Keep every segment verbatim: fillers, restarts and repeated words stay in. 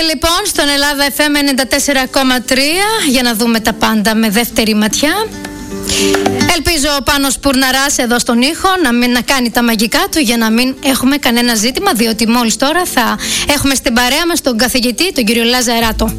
λοιπόν στον Ελλάδα εφ εμ ενενήντα τέσσερα κόμμα τρία για να δούμε τα πάντα με δεύτερη ματιά. Ελπίζω ο Πάνος Πουρναράς εδώ στον ήχο να μην να κάνει τα μαγικά του για να μην έχουμε κανένα ζήτημα, διότι μόλις τώρα θα έχουμε στην παρέα μας τον καθηγητή, τον κύριο Λαζαράτο.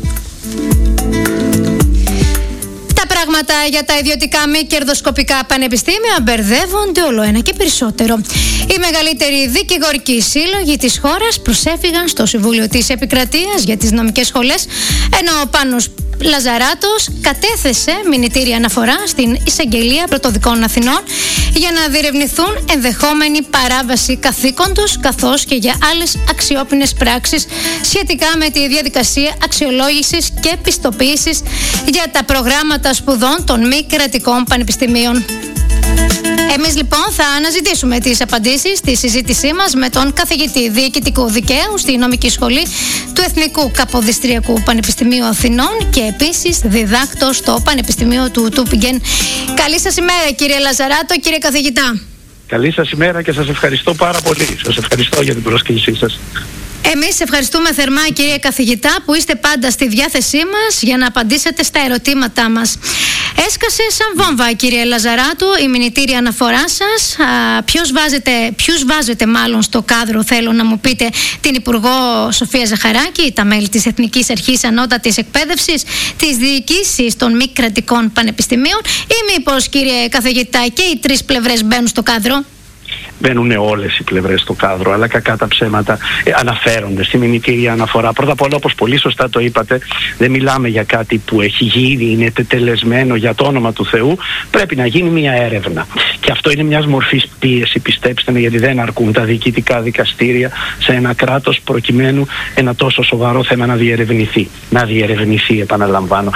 Τα πράγματα για τα ιδιωτικά μη κερδοσκοπικά πανεπιστήμια μπερδεύονται όλο ένα και περισσότερο. Οι μεγαλύτεροι δικηγορικοί σύλλογοι της χώρας προσέφυγαν στο Συμβούλιο της Επικρατείας για τις νομικές σχολές, ενώ ο Πάνος Λαζαράτος κατέθεσε μηνυτήρια αναφορά στην Εισαγγελία Πρωτοδικών Αθηνών για να διερευνηθούν ενδεχόμενη παράβαση καθήκοντος, καθώς και για άλλες αξιόπινες πράξεις σχετικά με τη διαδικασία αξιολόγησης και πιστοποίησης για τα προγράμματα σπουδών των μη κρατικών πανεπιστημίων. Εμείς λοιπόν θα αναζητήσουμε τις απαντήσεις στη συζήτησή μας με τον καθηγητή Διοικητικού Δικαίου στη Νομική Σχολή του Εθνικού Καποδιστριακού Πανεπιστημίου Αθηνών και επίσης διδάκτο στο Πανεπιστημίο του Τούμπingen. Καλή σας ημέρα κύριε Λαζαράτο, κύριε καθηγητά. Καλή σας ημέρα και σας ευχαριστώ πάρα πολύ. Σας ευχαριστώ για την πρόσκλησή σας. Εμείς ευχαριστούμε θερμά κύριε καθηγητά που είστε πάντα στη διάθεσή μας για να απαντήσετε στα ερωτήματά μας. Έσκασε σαν βόμβα κύριε Λαζαράτου η μηνυτήρια αναφορά σας. Α, ποιος βάζετε, ποιους βάζετε μάλλον στο κάδρο, θέλω να μου πείτε, την Υπουργό Σοφία Ζαχαράκη, τα μέλη της Εθνικής Αρχής Ανώτατης Εκπαίδευσης, τις διοικήσεις των μη κρατικών πανεπιστημίων ή μήπως κύριε καθηγητά και οι τρεις πλευρές μπαίνουν στο κάδρο? Μπαίνουν όλες οι πλευρές στο κάδρο, αλλά κακά τα ψέματα ε, αναφέρονται στη μηνυτήρια αναφορά. Πρώτα απ' όλα, όπως πολύ σωστά το είπατε, δεν μιλάμε για κάτι που έχει γίνει, είναι τετελεσμένο για το όνομα του Θεού. Πρέπει να γίνει μια έρευνα. Και αυτό είναι μιας μορφής πίεση, πιστέψτε με, γιατί δεν αρκούν τα διοικητικά δικαστήρια σε ένα κράτος προκειμένου ένα τόσο σοβαρό θέμα να διερευνηθεί. Να διερευνηθεί, επαναλαμβάνω.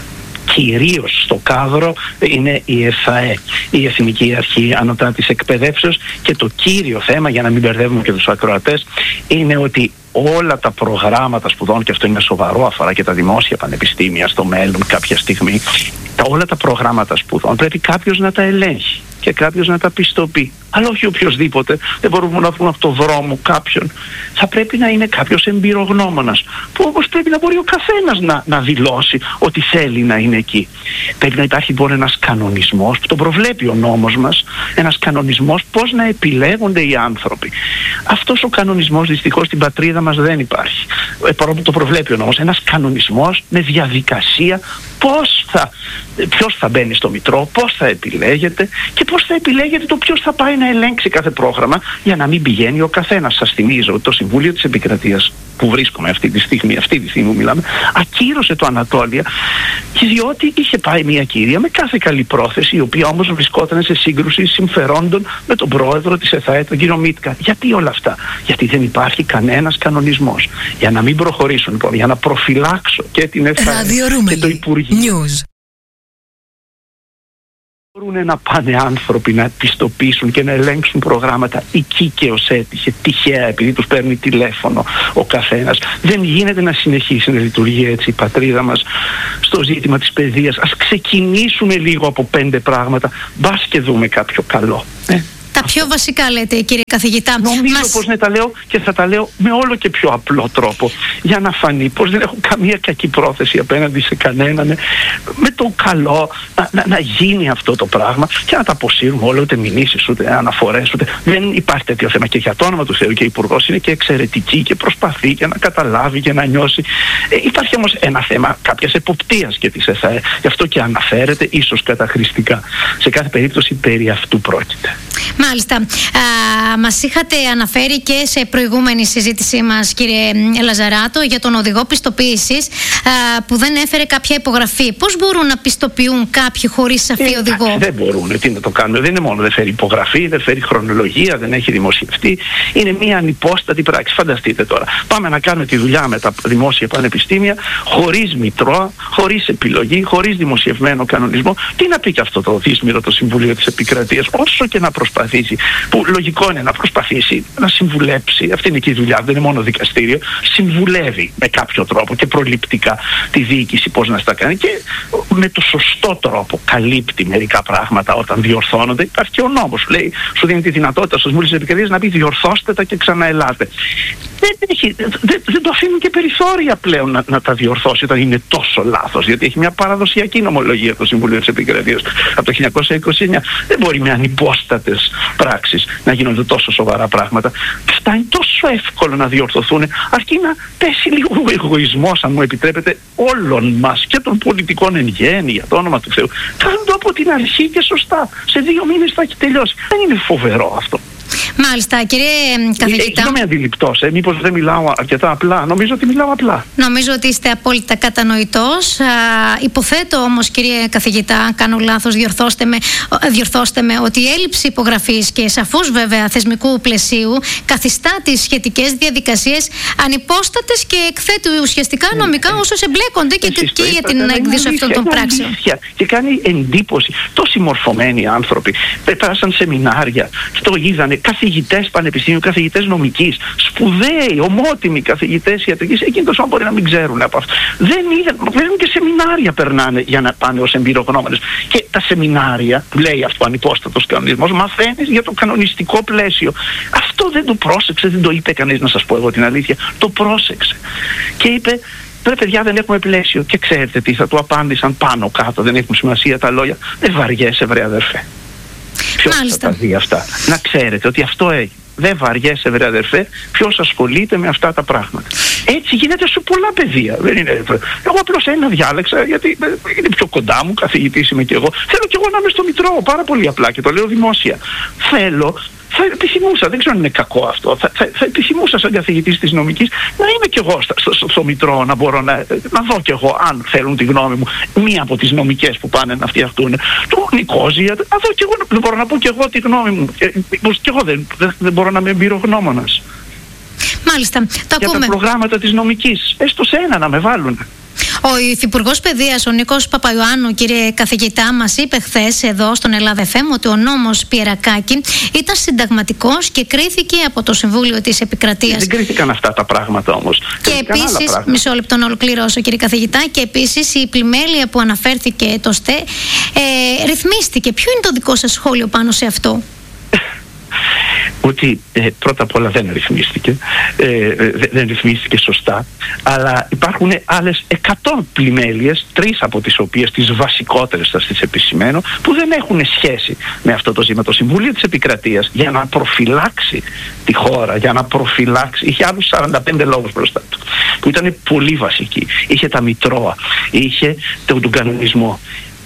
Κυρίως στο κάδρο είναι η ΕΘΑΕ, η Εθνική Αρχή Ανωτάτης Εκπαιδεύσεως, και το κύριο θέμα, για να μην μπερδεύουμε και τους ακροατές, είναι ότι όλα τα προγράμματα σπουδών, και αυτό είναι σοβαρό, αφορά και τα δημόσια πανεπιστήμια στο μέλλον κάποια στιγμή, τα, όλα τα προγράμματα σπουδών πρέπει κάποιος να τα ελέγχει και κάποιος να τα πιστοποιεί. Αλλά όχι οποιοδήποτε. Δεν μπορούμε να βρούμε από το δρόμο κάποιον. Θα πρέπει να είναι κάποιος εμπειρογνώμονας, που όπως πρέπει να μπορεί ο καθένας να, να δηλώσει ότι θέλει να είναι εκεί. Πρέπει να υπάρχει λοιπόν ένας κανονισμός που τον προβλέπει ο νόμος μας, ένας κανονισμός πώς να επιλέγονται οι άνθρωποι. Αυτός ο κανονισμός δυστυχώς στην πατρίδα μας δεν υπάρχει. Ε, παρόλο που το προβλέπει ο νόμος, ένας κανονισμός με διαδικασία πώς θα, ποιος θα μπαίνει στο μητρό, πώς θα επιλέγεται και πώς θα επιλέγεται το ποιος θα πάει να ελέγξει κάθε πρόγραμμα, για να μην πηγαίνει ο καθένας. Σας θυμίζω ότι το Συμβούλιο της Επικρατείας που βρίσκομαι αυτή τη στιγμή, αυτή τη στιγμή που μιλάμε, ακύρωσε το Ανατόλια, διότι είχε πάει μια κυρία με κάθε καλή πρόθεση, η οποία όμως βρισκόταν σε σύγκρουση συμφερόντων με τον πρόεδρο της ΕΘΑΕ, τον κύριο Μίτκα. Γιατί όλα αυτά? Γιατί δεν υπάρχει κανένας κανονισμός. Για να μην προχωρήσουν λοιπόν, για να προφυλάξω και την ΕΘΑΕ και το Υπουργείο. News. Μπορούν να πάνε άνθρωποι να πιστοποιήσουν και να ελέγξουν προγράμματα εκεί και ως έτυχε, τυχαία, επειδή τους παίρνει τηλέφωνο ο καθένας. Δεν γίνεται να συνεχίσει να λειτουργεί έτσι η πατρίδα μας στο ζήτημα της παιδείας. Ας ξεκινήσουμε λίγο από πέντε πράγματα, μπας και δούμε κάποιο καλό. Ε. Τα πιο βασικά λέτε κύριε καθηγητά. Νομίζω Μας... πως ναι, τα λέω και θα τα λέω με όλο και πιο απλό τρόπο, για να φανεί πως δεν έχω καμία κακή πρόθεση απέναντι σε κανέναν, με το καλό να, να, να γίνει αυτό το πράγμα και να τα αποσύρουμε όλα, ούτε μηνύσεις ούτε αναφορές, ούτε... δεν υπάρχει τέτοιο θέμα. Και για το όνομα του Θεού και ο Υπουργός είναι και εξαιρετική και προσπαθεί και να καταλάβει και να νιώσει. Ε, υπάρχει όμως ένα θέμα κάποιας εποπτείας και της ΕΘΑΕ, γι' αυτό και αναφέρεται ίσως καταχρηστικά. Σε κάθε περίπτωση περί αυτού πρόκειται. Μάλιστα. Α, μας είχατε αναφέρει και σε προηγούμενη συζήτησή μας κύριε Λαζαράτο για τον οδηγό πιστοποίησης α, που δεν έφερε κάποια υπογραφή. Πώς μπορούν να πιστοποιούν κάποιοι χωρίς σαφή ε, οδηγό? Δεν μπορούν. Τι να το κάνουμε? Δεν είναι μόνο δεν φέρει υπογραφή, δεν φέρει χρονολογία, δεν έχει δημοσιευτεί. Είναι μια ανυπόστατη πράξη. Φανταστείτε τώρα. Πάμε να κάνουμε τη δουλειά με τα δημόσια πανεπιστήμια χωρίς μητρώα, χωρίς επιλογή, χωρίς δημοσιευμένο κανονισμό. Τι να πει και αυτό το δύσμηρο το Συμβούλιο της Επικρατείας, όσο και να προσπαθεί προσπαθήσει, που λογικό είναι να προσπαθήσει να συμβουλέψει, αυτή είναι και η δουλειά, δεν είναι μόνο δικαστήριο, συμβουλεύει με κάποιο τρόπο και προληπτικά τη διοίκηση πώς να στα κάνει και με το σωστό τρόπο καλύπτει μερικά πράγματα όταν διορθώνονται. Υπάρχει και ο νόμος, σου λέει, σου δίνει τη δυνατότητα στο Συμβούλιο της Επικρατείας να πει διορθώστε τα και ξαναελάτε. Δεν, έχει, δεν, δεν το αφήνουν και περιθώρια πλέον να, να τα διορθώσει όταν είναι τόσο λάθος, γιατί έχει μια παραδοσιακή νομολογία το Συμβούλιο της Επικρατείας από το χίλια εννιακόσια είκοσι εννιά. Δεν μπορεί με ανυπόστατες πράξεις να γίνονται τόσο σοβαρά πράγματα. Φτάνει τόσο εύκολο να διορθωθούν, αρκεί να πέσει λίγο ο εγωισμός, αν μου επιτρέπετε, όλων μας και των πολιτικών εν γέννη, για το όνομα του Θεού. Κάνουν το από την αρχή και σωστά. Σε δύο μήνες θα έχει τελειώσει. Δεν είναι φοβερό αυτό? Μάλιστα, κύριε καθηγητά. Δεν είμαι αντιληπτός, ε, μήπως δεν μιλάω αρκετά απλά. Νομίζω ότι μιλάω απλά. Νομίζω ότι είστε απόλυτα κατανοητός. Α, υποθέτω όμως, κύριε καθηγητά, κάνω λάθος, διορθώστε με, διορθώστε με, ότι η έλλειψη υπογραφής και σαφούς βέβαια θεσμικού πλαισίου καθιστά τις σχετικές διαδικασίες ανυπόστατες και εκθέτει ουσιαστικά νομικά όσους εμπλέκονται και, και για την εκδίωση αυτών των πράξεων. Και κάνει εντύπωση. Τόσοι μορφωμένοι άνθρωποι πέρασαν σεμινάρια, το είδανε, καθηγητές πανεπιστήμιου, καθηγητές νομικής, σπουδαίοι, ομότιμοι καθηγητές ιατρικής, εκείνοι τόσο μπορεί να μην ξέρουν από αυτό. Δεν είδαν, παίρνουν και σεμινάρια περνάνε για να πάνε ως εμπειρογνώμονες. Και τα σεμινάρια, λέει αυτό ο ανυπόστατος κανονισμός, μαθαίνεις για το κανονιστικό πλαίσιο. Αυτό δεν το πρόσεξε, δεν το είπε κανείς, να σας πω εγώ την αλήθεια. Το πρόσεξε. Και είπε, ρε παιδιά, δεν έχουμε πλαίσιο. Και ξέρετε τι θα του απάντησαν πάνω κάτω, δεν έχουν σημασία τα λόγια. Δεν βαριέσαι, βρε αδερφέ. Ποιος θα τα δει αυτά? Να ξέρετε ότι αυτό έχει. Δεν βαριέσαι, βρε αδερφέ, ποιος ασχολείται με αυτά τα πράγματα. Έτσι γίνεται σε πολλά πεδία. Δεν είναι... Εγώ απλώς ένα διάλεξα, γιατί είναι πιο κοντά μου, καθηγητής είμαι κι εγώ. Θέλω κι εγώ να είμαι στο Μητρό, πάρα πολύ απλά, και το λέω δημόσια. Θέλω, θα επιθυμούσα, δεν ξέρω αν είναι κακό αυτό, θα, θα, θα επιθυμούσα σαν καθηγητής της νομικής να είμαι κι εγώ στο, στο, στο Μητρό, να μπορώ να, να δω κι εγώ, αν θέλουν τη γνώμη μου, μία από τις νομικές που πάνε να φτιαχτούν, του Νικόζια, να δω κι εγώ, δεν μπορώ να πω κι εγώ τη γνώμη μου. Και, κι εγώ δεν, δεν, δεν μπορώ να είμαι εμπειρογνώμονας. Μάλιστα, το για ακούμε. Τα προγράμματα της νομικής, έστω σε ένα να με βάλουν. Ο Υφυπουργός Παιδείας, ο Νίκος Παπαϊωάννου, κύριε καθηγητά, μας είπε χθες εδώ στον Ελλάδα εφ εμ ότι ο νόμος Πιερακάκη ήταν συνταγματικός και κρίθηκε από το Συμβούλιο της Επικρατείας. Δεν κρίθηκαν αυτά τα πράγματα όμως. Και επίσης, μισό λεπτό να ολοκληρώσω, κύριε καθηγητά, και επίσης η πλημέλεια που αναφέρθηκε το ΣΤΕ ε, ρυθμίστηκε. Ποιο είναι το δικό σας σχόλιο πάνω σε αυτό? Ότι ε, πρώτα απ' όλα δεν ρυθμίστηκε, ε, δεν ρυθμίστηκε σωστά, αλλά υπάρχουν άλλες εκατό πλημέλειες, τρεις από τις οποίες τις βασικότερες θα τις επισημαίνω, που δεν έχουν σχέση με αυτό το ζήτημα. Το Συμβούλιο της Επικρατείας, για να προφυλάξει τη χώρα, για να προφυλάξει, είχε άλλους σαράντα πέντε λόγους μπροστά του, που ήταν πολύ βασικοί. Είχε τα Μητρώα, είχε τον, τον κανονισμό.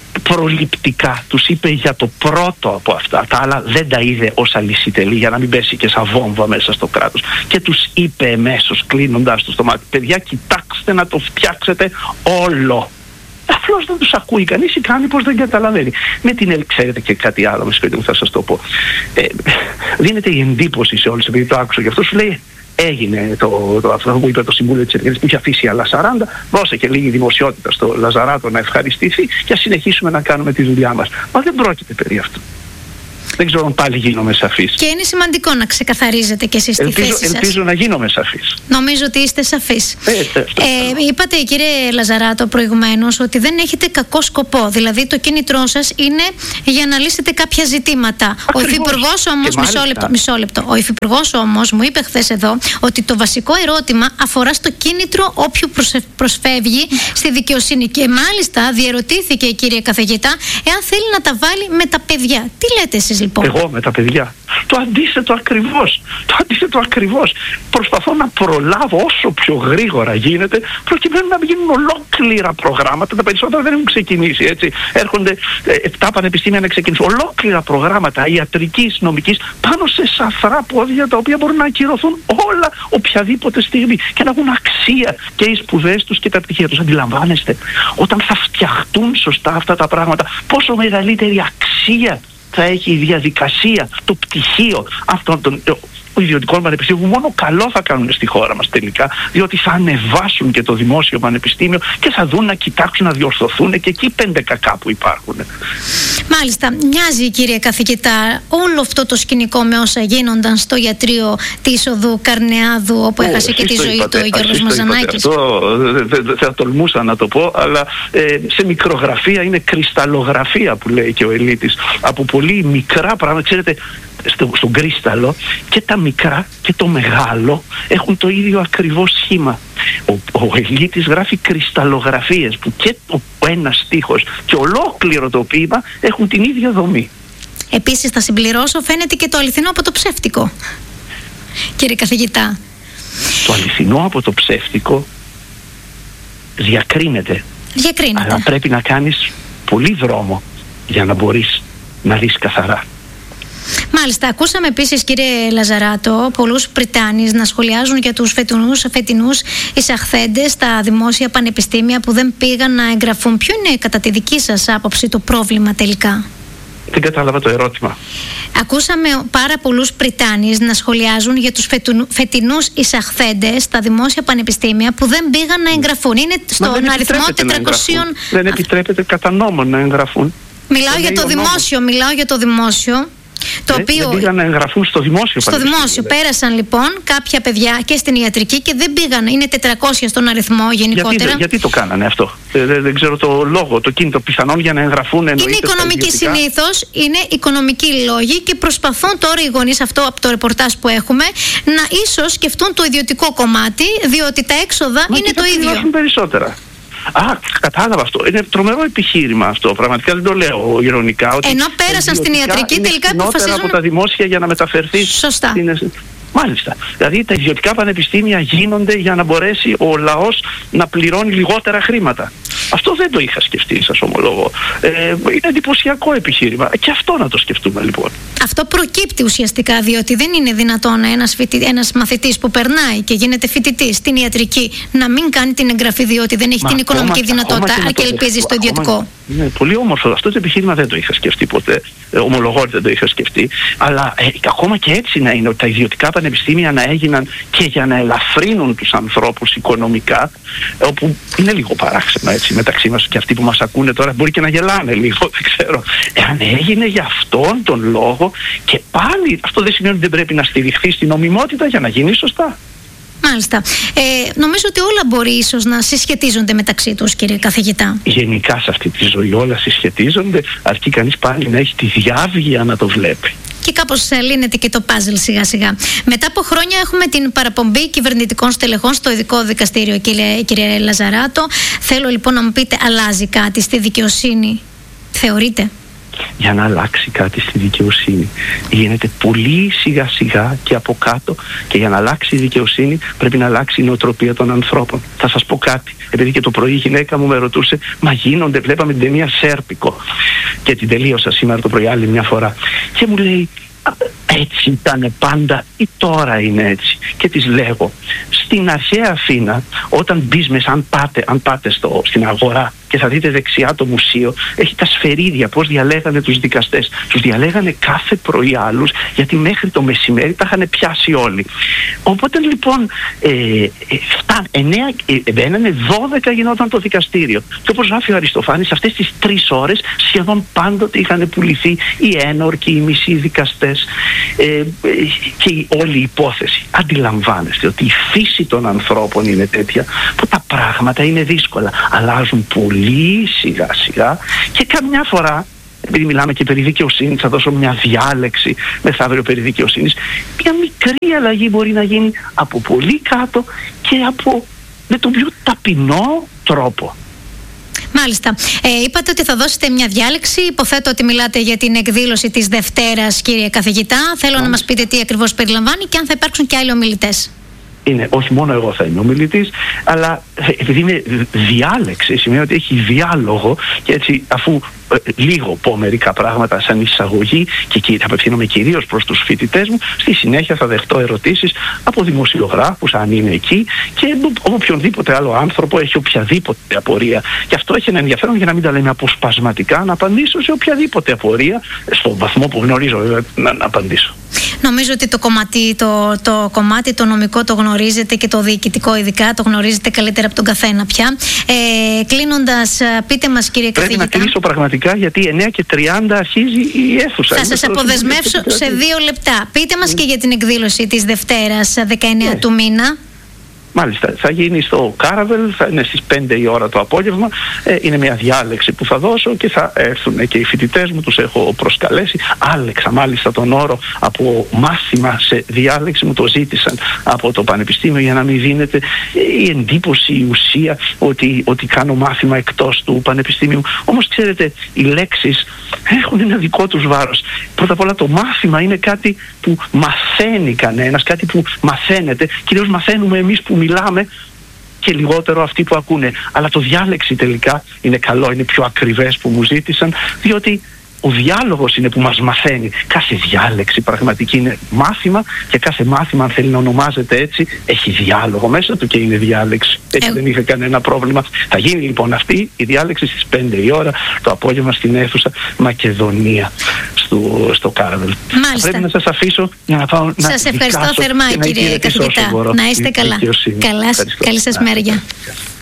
Προληπτικά τους είπε για το πρώτο από αυτά, τα άλλα δεν τα είδε ως αλυσιτελή, για να μην πέσει και σαν βόμβα μέσα στο κράτος, και τους είπε εμέσως, κλείνοντας το στομάχι, παιδιά, κοιτάξτε να το φτιάξετε όλο. Απλώς δεν τους ακούει κανείς ή κάνει πως δεν καταλαβαίνει. Με την ελ... Ξέρετε και κάτι άλλο, με συγχωρείτε που θα σας το πω. Ε, δίνεται η εντύπωση σε όλους, επειδή το άκουσα, γι' αυτό σου λέει, έγινε το, το, αυτό που είπε το Συμβούλιο της Επικρατείας, που είχε αφήσει άλλα σαράντα, δώσε και λίγη δημοσιότητα στο Λαζαράτο να ευχαριστηθεί και ας συνεχίσουμε να κάνουμε τη δουλειά μας. Μα δεν πρόκειται περί αυτού. Δεν ξέρω αν πάλι γίνομαι σαφής. Και είναι σημαντικό να ξεκαθαρίζετε και εσείς τη θέση σας. Ελπίζω να γίνομαι σαφής. Νομίζω ότι είστε σαφής. Ε, ε, ε, είπατε, κύριε Λαζαράτο, προηγουμένως ότι δεν έχετε κακό σκοπό. Δηλαδή το κίνητρό σας είναι για να λύσετε κάποια ζητήματα. Ακριβώς. Ο Υφυπουργός όμως, μισό λεπτό, μισό λεπτό. Ο Υφυπουργός όμως μου είπε χθες εδώ ότι το βασικό ερώτημα αφορά στο κίνητρο όποιου προσφεύγει στη δικαιοσύνη. Και μάλιστα διερωτήθηκε, κύριε καθηγητά, εάν θέλει να τα βάλει με τα παιδιά. Τι λέτε εσείς, λοιπόν? Εγώ με τα παιδιά. Το αντίθετο ακριβώς. Το αντίθετο ακριβώς. Προσπαθώ να προλάβω όσο πιο γρήγορα γίνεται, προκειμένου να γίνουν ολόκληρα προγράμματα. Τα περισσότερα δεν έχουν ξεκινήσει, έτσι. Έρχονται επτά πανεπιστήμια να ξεκινήσουν. Ολόκληρα προγράμματα ιατρικής, νομικής, πάνω σε σαφρά πόδια, τα οποία μπορούν να ακυρωθούν όλα οποιαδήποτε στιγμή και να έχουν αξία και οι σπουδές τους και τα πτυχία τους. Αντιλαμβάνεστε, όταν θα φτιαχτούν σωστά αυτά τα πράγματα, πόσο μεγαλύτερη αξία θα έχει η διαδικασία, το πτυχίο αυτών των... ιδιωτικών πανεπιστήμιων που μόνο καλό θα κάνουν στη χώρα μας τελικά, διότι θα ανεβάσουν και το δημόσιο πανεπιστήμιο και θα δουν να κοιτάξουν να διορθωθούν και εκεί πέντε κακά που υπάρχουν. Μάλιστα. Μοιάζει, κύριε καθηγητά, όλο αυτό το σκηνικό με όσα γίνονταν στο ιατρείο της οδού Καρνεάδου, όπου oh, έχασε και τη ζωή του ο Γιώργος Μαζανάκης. Αυτό δεν θα τολμούσα να το πω, αλλά ε, σε μικρογραφία είναι κρυσταλλογραφία που λέει και ο Ελίτης. Από πολύ μικρά πράγματα, ξέρετε, στο, στον κρύσταλλο και τα μικρά και το μεγάλο έχουν το ίδιο ακριβώς σχήμα. Ο, ο Ελίτης γράφει κρυσταλλογραφίες που και ο ένας στίχος και ολόκληρο το ποίημα έχουν την ίδια δομή. Επίσης, θα συμπληρώσω, φαίνεται και το αληθινό από το ψεύτικο, κύριε καθηγητά. Το αληθινό από το ψεύτικο διακρίνεται. Διακρίνεται. Αλλά πρέπει να κάνεις πολύ δρόμο για να μπορείς να δεις καθαρά. Μάλιστα, ακούσαμε επίσης, κύριε Λαζαράτο, πολλούς Πριτάνης να σχολιάζουν για τους φετινούς, φετινούς εισαχθέντες στα δημόσια πανεπιστήμια που δεν πήγαν να εγγραφούν. Ποιο είναι κατά τη δική σας άποψη το πρόβλημα τελικά? Δεν κατάλαβα το ερώτημα. Ακούσαμε πάρα πολλούς Πριτάνης να σχολιάζουν για τους φετινούς εισαχθέντες στα δημόσια πανεπιστήμια που δεν πήγαν να εγγραφούν. Είναι στον αριθμό τετρακόσια. Δεν επιτρέπεται κατά νόμο να εγγραφούν. Μιλάω για το δημόσιο, μιλάω για το δημόσιο. Το δεν, οποίο δεν πήγαν να εγγραφούν στο δημόσιο Στο δημόσιο. Δε. Πέρασαν λοιπόν κάποια παιδιά και στην ιατρική και δεν πήγαν. Είναι τετρακόσια στον αριθμό γενικότερα. Γιατί, γιατί το κάνανε αυτό? Ε, δεν, δεν ξέρω το λόγο, το κίνητο πιθανόν για να εγγραφούν. Είναι οικονομική συνήθως, είναι οικονομικοί λόγοι και προσπαθούν τώρα οι γονείς, αυτό από το ρεπορτάζ που έχουμε, να ίσως σκεφτούν το ιδιωτικό κομμάτι, διότι τα έξοδα Μα είναι το ίδιο. Μα περισσότερα. Α, κατάλαβα αυτό. Είναι τρομερό επιχείρημα αυτό. Πραγματικά δεν το λέω ειρωνικά. Ότι ενώ πέρασαν στην ιατρική, τελικά αποφασίζουν από τα δημόσια για να μεταφερθεί. Σωστά. Στην... Μάλιστα. Δηλαδή τα ιδιωτικά πανεπιστήμια γίνονται για να μπορέσει ο λαός να πληρώνει λιγότερα χρήματα. Αυτό δεν το είχα σκεφτεί, σας ομολογώ. Ε, είναι εντυπωσιακό επιχείρημα. Και αυτό να το σκεφτούμε λοιπόν. Αυτό προκύπτει ουσιαστικά, διότι δεν είναι δυνατόν ένας, φοιτη... ένας μαθητής που περνάει και γίνεται φοιτητής στην ιατρική να μην κάνει την εγγραφή, διότι δεν έχει Μα, την οικονομική ακόμα, δυνατότητα ακόμα και, και ελπίζει στο ιδιωτικό. Είναι πολύ όμορφο. Αυτό το επιχείρημα δεν το είχα σκεφτεί ποτέ. Ε, ομολογώ ότι δεν το είχα σκεφτεί. Αλλά ε, ακόμα και έτσι να είναι ότι τα ιδιωτικά πανεπιστήμια να έγιναν και για να ελαφρύνουν τους ανθρώπους οικονομικά, όπου είναι λίγο παράξενο έτσι μεταξύ μας και αυτοί που μας ακούνε τώρα μπορεί και να γελάνε λίγο, δεν ξέρω. Εάν έγινε για αυτόν τον λόγο και πάλι αυτό δεν σημαίνει ότι δεν πρέπει να στηριχθεί στην νομιμότητα για να γίνει σωστά. Μάλιστα. Ε, νομίζω ότι όλα μπορεί ίσως να συσχετίζονται μεταξύ τους, κύριε καθηγητά. Γενικά σε αυτή τη ζωή όλα συσχετίζονται, αρκεί κανείς πάλι να έχει τη διάβγεια να το βλέπει. Και κάπως λύνεται και το πάζλ σιγά σιγά. Μετά από χρόνια έχουμε την παραπομπή κυβερνητικών στελεχών στο ειδικό δικαστήριο, κύριε, κύριε Λαζαράτο. Θέλω λοιπόν να μου πείτε, αλλάζει κάτι στη δικαιοσύνη, θεωρείτε? Για να αλλάξει κάτι στη δικαιοσύνη γίνεται πολύ σιγά σιγά και από κάτω, και για να αλλάξει η δικαιοσύνη πρέπει να αλλάξει η νοοτροπία των ανθρώπων. Θα σας πω κάτι, επειδή και το πρωί η γυναίκα μου με ρωτούσε, μα γίνονται, βλέπαμε την ταινία Σέρπικο και την τελείωσα σήμερα το πρωί άλλη μια φορά και μου λέει, έτσι ήταν πάντα ή τώρα είναι έτσι? Και της λέγω, στην αρχαία Αθήνα όταν μπεις μέσα, αν πάτε, αν πάτε στο, στην αγορά και θα δείτε δεξιά το μουσείο, έχει τα σφαιρίδια, πώς διαλέγανε τους δικαστές. Τους διαλέγανε κάθε πρωί άλλους, γιατί μέχρι το μεσημέρι τα είχαν πιάσει όλοι. Οπότε λοιπόν ε, ε, φτάν, εννέα, ε, μπαίνανε, δώδεκα γινόταν το δικαστήριο. Και όπως γράφει ο Αριστοφάνης, αυτές τις τρεις ώρες σχεδόν πάντοτε είχαν πουληθεί οι ένορκοι, οι μισοί δικαστές ε, ε, και όλη η υπόθεση. Αντιλαμβάνεστε ότι η φύση των ανθρώπων είναι τέτοια που τα πράγματα είναι δύσκολα. Αλλάζουν πολύ σιγά σιγά και καμιά φορά, επειδή μιλάμε και περί δικαιοσύνης, θα δώσω μια διάλεξη μεθαύριο περί δικαιοσύνης, μια μικρή αλλαγή μπορεί να γίνει από πολύ κάτω και από με τον πιο ταπεινό τρόπο. Μάλιστα. Ε, είπατε ότι θα δώσετε μια διάλεξη. Υποθέτω ότι μιλάτε για την εκδήλωση της Δευτέρας, κύριε καθηγητά. Θέλω Μάλιστα. να μας πείτε τι ακριβώς περιλαμβάνει και αν θα υπάρξουν και άλλοι ομιλητές. Είναι, όχι μόνο εγώ θα είμαι ομιλητής, αλλά επειδή είναι διάλεξη, σημαίνει ότι έχει διάλογο και έτσι αφού ε, λίγο πω μερικά πράγματα σαν εισαγωγή και θα απευθύνομαι κυρίως προς τους φοιτητές μου, στη συνέχεια θα δεχτώ ερωτήσεις από δημοσιογράφους αν είναι εκεί και από οποιονδήποτε άλλο άνθρωπο έχει οποιαδήποτε απορία. Και αυτό έχει ένα ενδιαφέρον, για να μην τα λέμε αποσπασματικά, να απαντήσω σε οποιαδήποτε απορία, στον βαθμό που γνωρίζω βέβαια να, να απαντήσω. Νομίζω ότι το κομμάτι, το, το κομμάτι το νομικό το γνωρίζετε και το διοικητικό ειδικά το γνωρίζετε καλύτερα από τον καθένα πια. Ε, κλείνοντας, πείτε μας κύριε Πρέπει καθηγητά. Πρέπει να κλείσω πραγματικά γιατί εννιά και τριάντα αρχίζει η αίθουσα. Θα σας αποδεσμεύσω σε δύο λεπτά. Πείτε μας και για την εκδήλωση της Δευτέρας δεκαεννέα yes. του μήνα. Μάλιστα, θα γίνει στο Caravel, θα είναι στις πέντε η ώρα το απόγευμα. Ε, είναι μια διάλεξη που θα δώσω και θα έρθουν και οι φοιτητές μου, τους έχω προσκαλέσει. Άλεξα μάλιστα τον όρο από μάθημα σε διάλεξη, μου το ζήτησαν από το Πανεπιστήμιο για να μην δίνεται η εντύπωση, η ουσία ότι, ότι κάνω μάθημα εκτός του Πανεπιστήμιου. Όμως ξέρετε, οι λέξεις έχουν ένα δικό τους βάρος. Πρώτα απ' όλα το μάθημα είναι κάτι που μαθαίνει κανένας, κάτι που μαθαίνεται. Κυρίως μαθαίνουμε εμείς που μιλάμε και λιγότερο αυτοί που ακούνε. Αλλά το διάλεξη τελικά είναι καλό, είναι πιο ακριβές που μου ζήτησαν, διότι ο διάλογος είναι που μας μαθαίνει. Κάθε διάλεξη πραγματική είναι μάθημα και κάθε μάθημα, αν θέλει να ονομάζεται έτσι, έχει διάλογο μέσα του και είναι διάλεξη. Έτσι ε... δεν είχα κανένα πρόβλημα. Θα γίνει λοιπόν αυτή η διάλεξη στις πέντε η ώρα το απόγευμα στην αίθουσα Μακεδονία στο, στο Caravel. Πρέπει να σας αφήσω για να πάω να σας ευχαριστώ θερμά κύριε καθηγητά. Να είστε καλά. Καλά, καλή σας μέρα.